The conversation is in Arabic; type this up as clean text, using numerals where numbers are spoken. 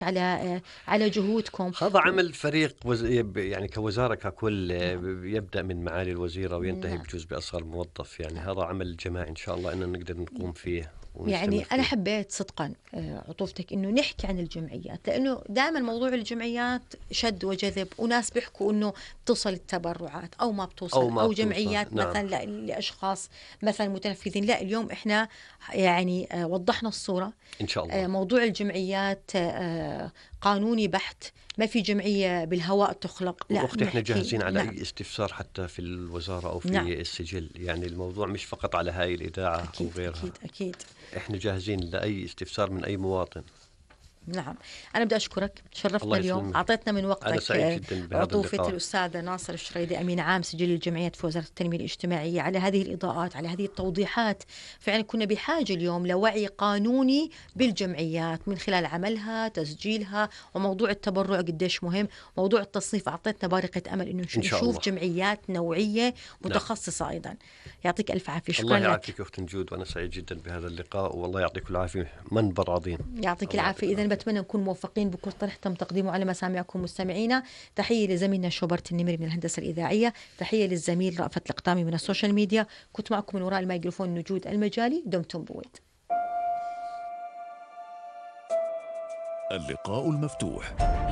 على جهودكم. هذا عمل فريق يعني كوزارة ككل، نعم. يبدأ من معالي الوزيرة وينتهي نعم. بجزء بأصغر موظف. يعني نعم. هذا عمل جماعي إن شاء الله إن نقدر نقوم فيه يعني ونستمر أنا فيه. حبيت صدقا عطوفتك إنه نحكي عن الجمعيات، لأنه دائما موضوع الجمعيات شد وجذب، وناس بيحكوا إنه بتوصل التبرعات أو ما أو بتوصل، ما أو بتوصل. جمعيات نعم. مثلا لأشخاص مثلا متنفذين. لا، اليوم إحنا يعني وضحنا الصورة. إن شاء الله. موضوع الجمعيات قانوني بحت، ما في جمعية بالهواء تخلق، لا وأختي إحنا بنحكي. جاهزين على نعم. أي استفسار حتى في الوزارة أو نعم. في السجل. يعني الموضوع مش فقط على هاي الإذاعة أو أكيد غيرها. أكيد أكيد. إحنا جاهزين لأي استفسار من أي مواطن. نعم. أنا بدي أشكرك، الله شرفتنا اليوم، يسلمك. أعطيتنا من أنا وقتك. سعيد جدا بهذا عطوفة اللقاء. الأستاذة ناصر الشريدي، أمين عام سجل الجمعيات في وزارة التنمية الاجتماعية، على هذه الإضاءات، على هذه التوضيحات. فعلا كنا بحاجة اليوم لوعي قانوني بالجمعيات من خلال عملها، تسجيلها، وموضوع التبرع قديش مهم. موضوع التصنيف أعطيتنا بارقة أمل إنه إن شاء نشوف الله. جمعيات نوعية نعم. متخصصة أيضا. يعطيك ألف عافية، الله شكرا لك. يعافيك أخت نجود، وأنا سعيد جدا بهذا اللقاء، والله يعطيك العافية. منبر عظيم. يعطيك الله العافية. يعطيك إذا العافية. بتمنى نكون موفقين بكل طرح تم تقديمه على مسامعكم مستمعينا. تحية لزميلنا شوبرت النمري من الهندسة الإذاعية، تحية للزميل رأفت القطامي من السوشيال ميديا. كنت معكم من وراء الميكروفون نجود المجالي. دمتم بود. اللقاء المفتوح.